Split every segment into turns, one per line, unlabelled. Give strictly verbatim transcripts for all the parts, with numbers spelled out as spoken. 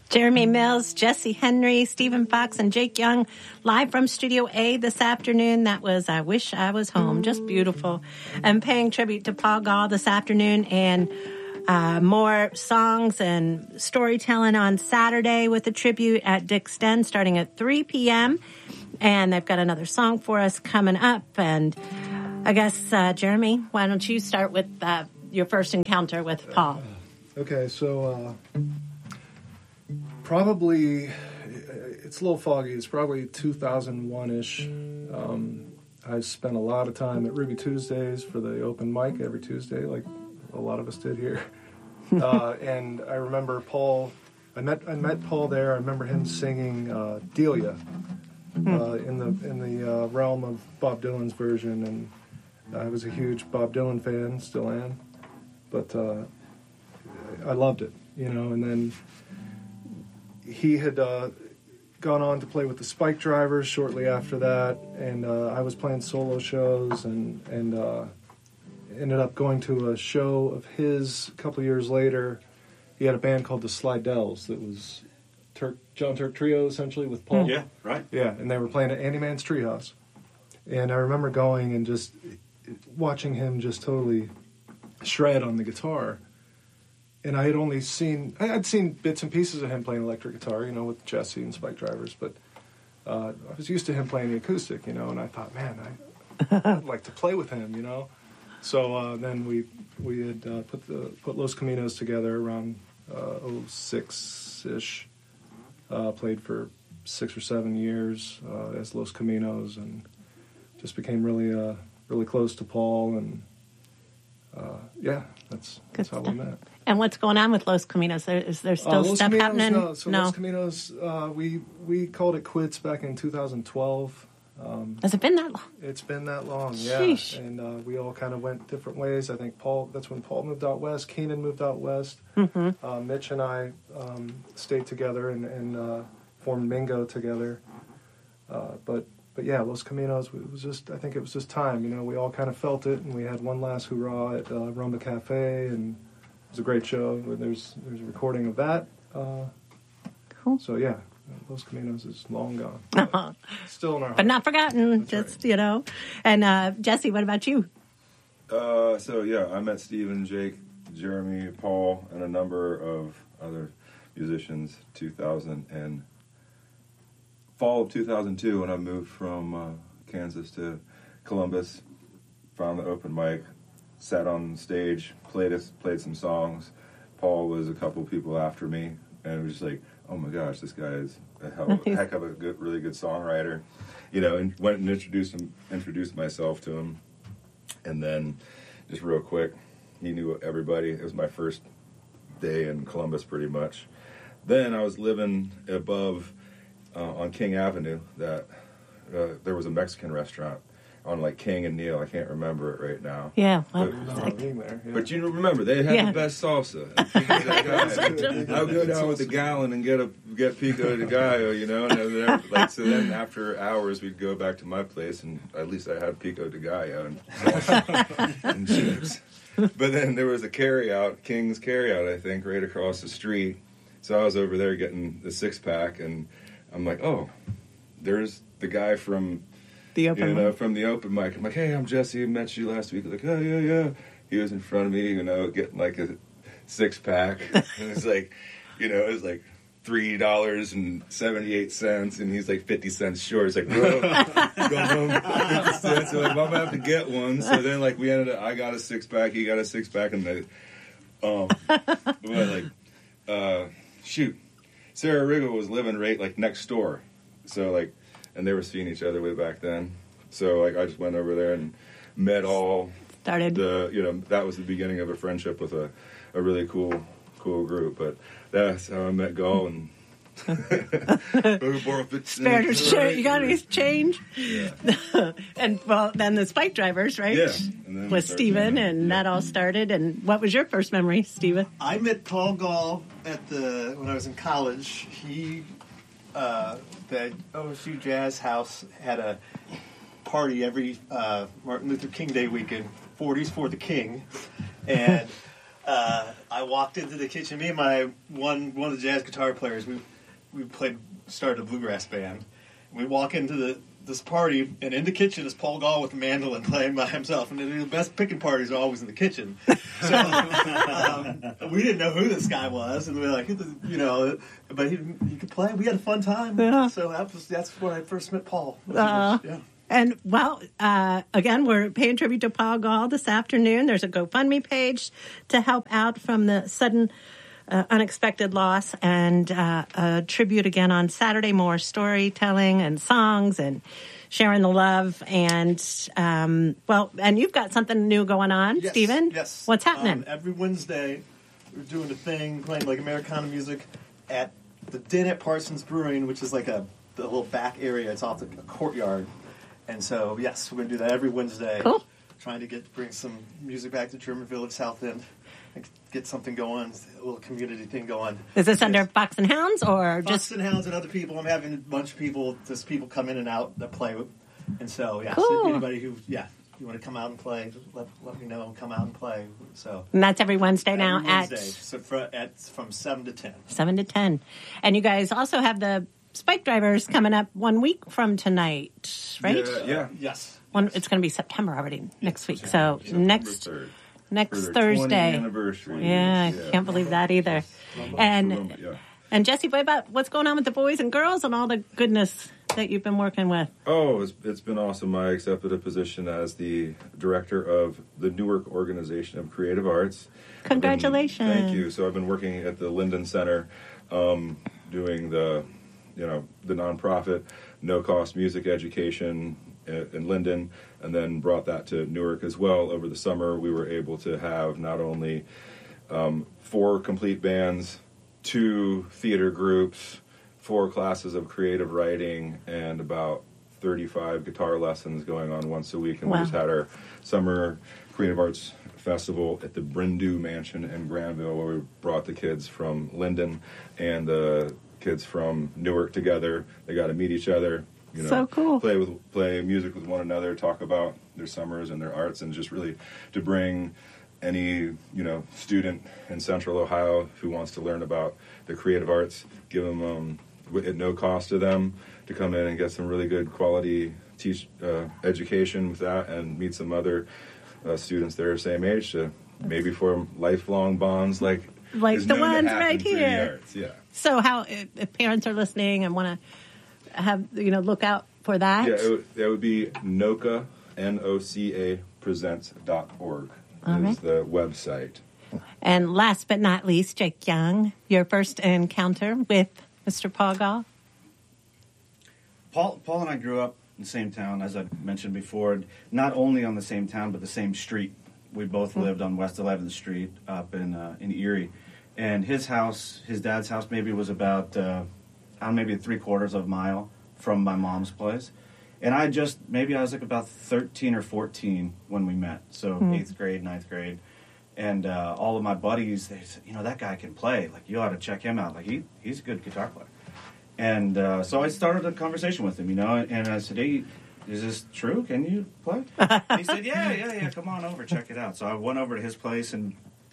Jeremy Mills, Jesse Henry, Stephen Fox, and Jake Young, live from Studio A this afternoon. That was I Wish I Was Home. Just beautiful. And paying tribute to Paul Gall this afternoon, and uh, more songs and storytelling on Saturday with a tribute at Dick's Den starting at three p.m. And they've got another song for us coming up. And I guess, uh, Jeremy, why don't you start with uh, your first encounter with Paul?
Okay, so... Uh... Probably, it's a little foggy. It's probably two thousand one-ish. Um, I spent a lot of time at Ruby Tuesdays for the open mic every Tuesday, like a lot of us did here. Uh, and I remember Paul. I met I met Paul there. I remember him singing uh, Delia uh, in the in the uh, realm of Bob Dylan's version, and I was a huge Bob Dylan fan, still am. But uh, I loved it, you know. And then he had uh, gone on to play with the Spike Drivers shortly after that, and uh, I was playing solo shows, and and uh, ended up going to a show of his a couple years later. He had a band called the Slidells that was Turk, John Turk Trio, essentially, with Paul.
Yeah, right.
Yeah, and they were playing at Andy Mann's Treehouse. And I remember going and just watching him just totally shred on the guitar. And I had only seen, I'd seen bits and pieces of him playing electric guitar, you know, with Jesse and Spike Drivers, but uh, I was used to him playing the acoustic, you know, and I thought, man, I, I'd like to play with him, you know. So uh, then we we had uh, put the put Los Caminos together around uh, oh six-ish, uh, played for six or seven years uh, as Los Caminos, and just became really uh, really close to Paul, and uh, yeah, that's, that's how we met.
And what's going on with Los Caminos? Is there still
uh,
stuff
Caminos,
happening?
No, so
no.
Los Caminos, uh, we we called it quits back in two thousand twelve. Um,
Has it been that long?
It's been that long, yeah.
Sheesh.
And uh, we all kind of went different ways. I think Paul, that's when Paul moved out west. Keenan moved out west.
Mm-hmm.
Uh, Mitch and I um, stayed together and, and uh, formed Mingo together. Uh, but but yeah, Los Caminos, it was just, I think it was just time. You know, we all kind of felt it, and we had one last hurrah at uh, Roma Cafe, and it was a great show. There's there's a recording of that. Uh,
cool.
So yeah, Los Caminos is long gone.
Uh-huh.
Still in our heart.
But not forgotten,
That's
just,
right.
you know. And uh, Jesse, what about you?
Uh, so, yeah, I met Stephen, Jake, Jeremy, Paul, and a number of other musicians two thousand and fall of two thousand two when I moved from uh, Kansas to Columbus, found the open mic, sat on stage, played a, played some songs. Paul was a couple people after me, and it was just like, oh my gosh, this guy is a hell, a heck of a good, really good songwriter, you know. And went and introduced him, introduced myself to him, and then just real quick, he knew everybody. It was my first day in Columbus, pretty much. Then I was living above uh, on King Avenue. That uh, there was a Mexican restaurant on like King and Neil. I can't remember it right now.
Yeah, well,
But,
like,
there, yeah.
But you remember, they had
Yeah.
the best salsa. I'll go down with a gallon and get a get pico de gallo, you know. And then, like, so then after hours, we'd go back to my place, and at least I had pico de gallo and salsa and chips. But then there was a carryout, King's Carryout, I think, right across the street. So I was over there getting the six pack, and I'm like, oh, there's the guy from.
the open
You know,
mic.
from the open mic. I'm like, hey, I'm Jesse. I met you last week. Like, oh, yeah, yeah. He was in front of me, you know, getting like a six-pack. And it's like, you know, it was like three dollars and seventy-eight cents, and he's like fifty cents short. It's like, whoa, go home, fifty cents. So like, I'm going to have to get one. So then, like, we ended up, I got a six-pack, he got a six-pack, and then, um, but like, uh, shoot. Sarah Riggle was living right, like, next door. So, like, and they were seeing each other way back then. So, like, I just went over there and met all
Started.
the, you know, that was the beginning of a friendship with a, a really cool, cool group. But that's how I met Gall, and
Spare to share. You got any change?
Yeah.
And, well, then the Spike Drivers, right?
Yeah. And then we
With
started-
Steven, and
yeah.
that all started. And what was your first memory, Steven?
I met Paul Gall at the when I was in college. He, uh, the O S U Jazz House had a party every uh, Martin Luther King Day weekend, forties for the King, and uh, I walked into the kitchen. Me and my one one of the jazz guitar players, we we played started a bluegrass band. We walk into the this party, and in the kitchen is Paul Gall with a mandolin playing by himself. And the best picking parties are always in the kitchen. So um, we didn't know who this guy was, and we were like, you know, but he, he could play. We had a fun time.
Yeah.
So that was that's where I first met Paul.
Uh,
yeah.
And, well, uh, again, we're paying tribute to Paul Gall this afternoon. There's a GoFundMe page to help out from the sudden uh, unexpected loss, and uh, a tribute again on Saturday, more storytelling and songs and sharing the love. And, um, well, and you've got something new going on,
Yes,
Stephen.
Yes.
What's happening?
Um, every Wednesday, we're doing a thing, playing like Americana music at the Den at Parsons Brewing, which is like a the little back area. It's off the courtyard. And so, yes, we're going to do that every Wednesday.
Cool.
Trying to get bring some music back to German Village, South End, and get something going, a little community thing going.
Is this
Yes.
under Fox and Hounds or
Fox
just...
and Hounds and other people? I'm having a bunch of people, just people come in and out that play. And so, yeah,
Cool.
so anybody who, yeah, you want to come out and play, let, let me know, come out and play. So
And that's every Wednesday now
every Wednesday,
at
so for, at from seven to ten.
seven to ten. And you guys also have the Spike Drivers coming up one week from tonight, right?
Yeah, yeah.
Yes.
One, it's going to be September already next week. So
September
next
third.
next
For their twentieth
Thursday.
anniversary.
Yeah, I can't believe that either. And
Remember, yeah.
and Jesse, what about what's going on with the boys and girls and all the goodness that you've been working with?
Oh, it's, it's been awesome. I accepted a position as the director of the Newark Organization of Creative Arts.
Congratulations.
I've been- thank you. So I've been working at the Linden Center, um, doing the, you know, the nonprofit, no-cost music education in in Linden, and then brought that to Newark as well. Over the summer, we were able to have not only um, four complete bands, two theater groups, four classes of creative writing, and about thirty-five guitar lessons going on once a week. And
Wow.
we just had our summer creative arts festival at the Brindou Mansion in Granville, where we brought the kids from Linden and the kids from Newark together. They got to meet each other, you know,
So cool.
play with play music with one another, talk about their summers and their arts, and just really to bring any, you know, student in Central Ohio who wants to learn about the creative arts, give them um, at no cost to them to come in and get some really good quality teach uh, education with that, and meet some other uh, students their same age to maybe form lifelong bonds like
Like
is
the
known to
ones
happen
right
through the
here.
arts. Yeah.
So how if, if parents are listening and want to have you know look out for that?
Yeah, it would, that would be NOCA, N O C A presents dot org
All
is
right.
the website.
And last but not least, Jake Young, your first encounter with Mister Paul Gall.
Paul, Paul and I grew up in the same town, as I mentioned before. Not only on the same town, but the same street. We both lived on West eleventh Street up in uh, in Erie, and his house, his dad's house, maybe was about uh, I don't know, maybe three quarters of a mile from my mom's place. And I just maybe I was like about thirteen or fourteen when we met, so
Mm.
eighth grade, ninth grade, and uh, all of my buddies, they said, you know, that guy can play. Like, you ought to check him out. Like, he he's a good guitar player. And uh, so I started a conversation with him, you know, and I said, hey, is this true? Can you play? And he said, yeah, yeah, yeah, come on over, check it out. So I went over to his place, and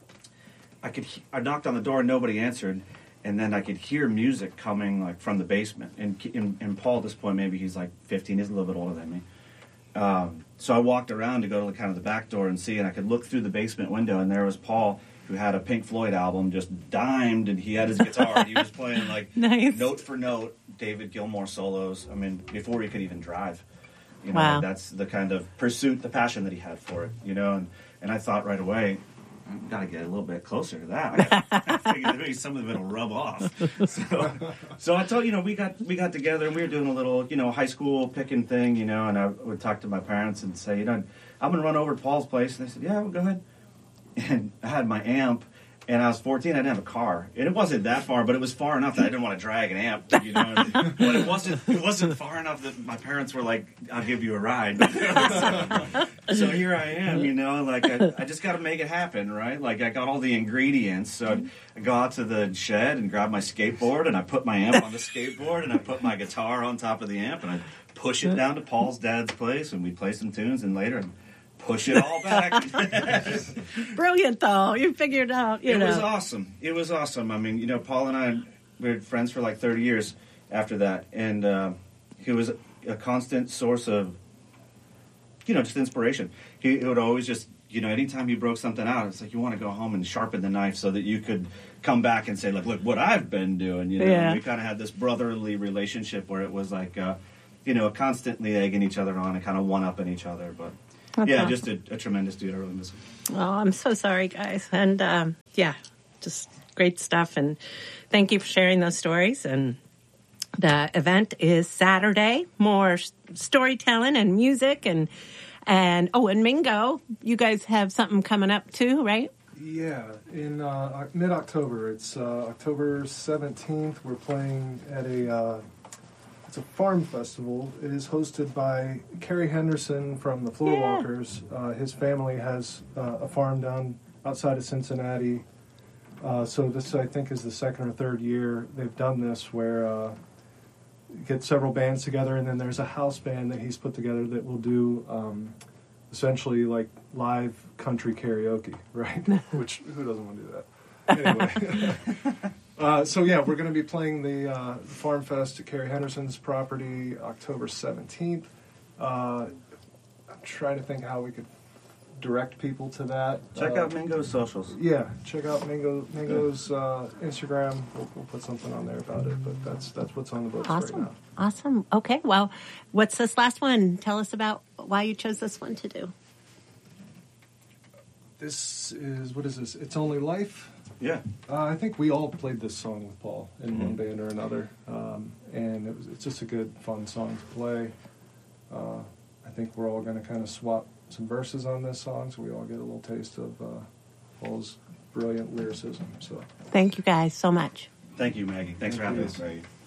I could he- I knocked on the door, and nobody answered, and then I could hear music coming, like, from the basement. And, and, and Paul, at this point, maybe he's like fifteen, he's a little bit older than me. Um, so I walked around to go to the, kind of the back door and see, and I could look through the basement window, and there was Paul, who had a Pink Floyd album just dimed, and he had his guitar, and he was playing, like,
Nice.
note for note, David Gilmour solos. I mean, before he could even drive. You know,
Wow.
that's the kind of pursuit, the passion that he had for it, you know, and, and I thought right away, I've got to get a little bit closer to that. I, I figured maybe some of it will rub off. So, so I told you know we got we got together and we were doing a little you know high school picking thing, you know, and I would talk to my parents and say, you know, I'm gonna run over to Paul's place, and they said, yeah, well, go ahead. And I had my amp, and I was fourteen. I didn't have a car, and it wasn't that far, but it was far enough that I didn't want to drag an amp, you know. But it wasn't it wasn't far enough that my parents were like, "I'll give you a ride." so, so here I am, you know, like I, I just got to make it happen, right? Like I got all the ingredients, so I go out to the shed and grab my skateboard, and I put my amp on the skateboard, and I put my guitar on top of the amp, and I push it down to Paul's dad's place, and we play some tunes, and later push it all back.
Brilliant, though. You figured out, you
it
know.
was awesome. It was awesome. I mean, you know, Paul and I we were friends for like thirty years after that, and uh, he was a constant source of, you know, just inspiration. He, he would always just, you know, anytime he broke something out, it's like you want to go home and sharpen the knife so that you could come back and say, like, look what I've been doing. You know,
Yeah.
we kind of had this brotherly relationship where it was like, uh, you know, constantly egging each other on and kind of one-upping each other. But
That's
yeah,
awesome.
just a, a tremendous dude. I really miss him.
Oh, I'm so sorry, guys. And um, yeah, just great stuff. And thank you for sharing those stories. And the event is Saturday. More s- storytelling and music. And, and oh, and Mingo, you guys have something coming up too, right?
Yeah, in uh, mid-October. It's uh, October seventeenth. We're playing at a, uh, it's a farm festival. It is hosted by Kerry Henderson from the Floor
Yeah.
Walkers. Uh, his family has uh, a farm down outside of Cincinnati. Uh, so this, I think, is the second or third year they've done this, where uh, you get several bands together, and then there's a house band that he's put together that will do um, essentially like live country karaoke, right? Which, who doesn't want to do that? Anyway. uh, so yeah, we're going to be playing the uh, Farm Fest at Kerry Henderson's property October seventeenth. Uh, I'm trying to think how we could direct people to that.
Check
Uh,
out Mingo's socials.
Yeah, check out Mingo, Mingo's uh, Instagram. We'll, we'll put something on there about it, but that's that's what's on the books right
Awesome.
now.
Awesome. Okay, well, what's this last one? Tell us about why you chose this one to do.
This is, what is this? It's Only Life.
Yeah.
Uh, I think we all played this song with Paul in
Mhm.
one band or another, um, and it was, it's just a good, fun song to play. Uh, I think we're all going to kind of swap some verses on this song, so we all get a little taste of uh, Paul's brilliant lyricism. So.
Thank you guys so much.
Thank you, Maggie. Thanks for
Thank
having
you.
us.
Maggie.